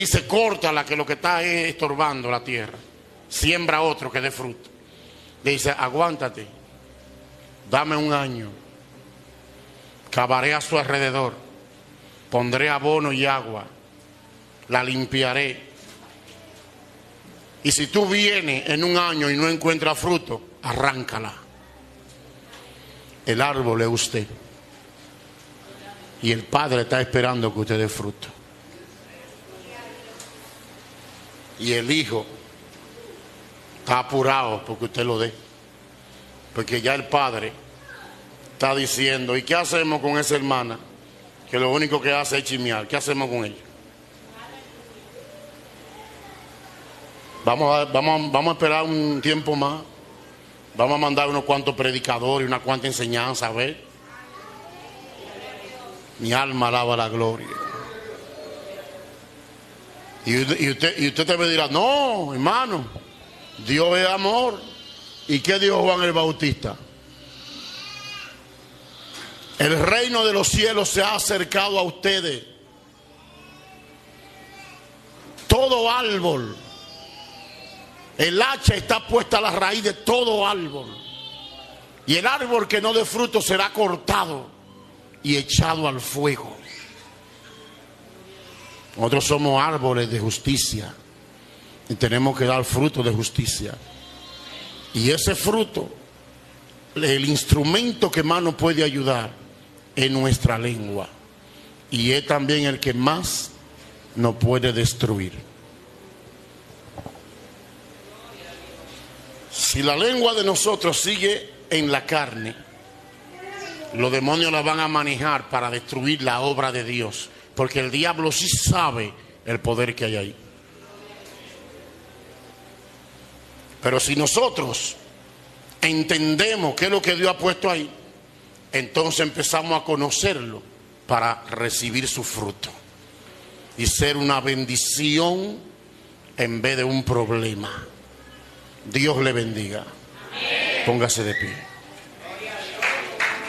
dice, córtala, que lo que está es estorbando la tierra. Siembra otro que dé fruto. Le dice, aguántate, dame un año, cavaré a su alrededor, pondré abono y agua, la limpiaré. Y si tú vienes en un año y no encuentras fruto, arráncala. El árbol es usted. Y el Padre está esperando que usted dé fruto. Y el Hijo está apurado porque usted lo dé. Porque ya el Padre está diciendo, ¿y qué hacemos con esa hermana? Que lo único que hace es chismear. ¿Qué hacemos con ella? Vamos a esperar un tiempo más. Vamos a mandar unos cuantos predicadores, una cuanta enseñanza, a ver. Mi alma alaba la gloria. Y usted te me dirá, no, hermano, Dios es amor. ¿Y qué dijo Juan el Bautista? El reino de los cielos se ha acercado a ustedes. Todo árbol, el hacha está puesta a la raíz de todo árbol. Y el árbol que no dé fruto será cortado y echado al fuego. Nosotros somos árboles de justicia y tenemos que dar fruto de justicia. Y ese fruto, el instrumento que más nos puede ayudar es nuestra lengua. Y es también el que más nos puede destruir. Si la lengua de nosotros sigue en la carne, los demonios la van a manejar para destruir la obra de Dios. Porque el diablo sí sabe el poder que hay ahí. Pero si nosotros entendemos qué es lo que Dios ha puesto ahí, entonces empezamos a conocerlo para recibir su fruto y ser una bendición en vez de un problema. Dios le bendiga. Póngase de pie.